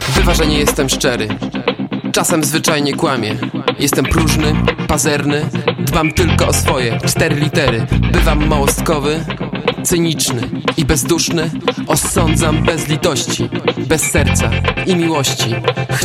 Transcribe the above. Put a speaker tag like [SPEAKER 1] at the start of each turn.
[SPEAKER 1] Bywa, że nie jestem szczery. Czasem zwyczajnie kłamię. Jestem próżny, pazerny. Dbam tylko o swoje 4 litery. Bywam małostkowy, cyniczny i bezduszny. Osądzam bez litości, bez serca i miłości.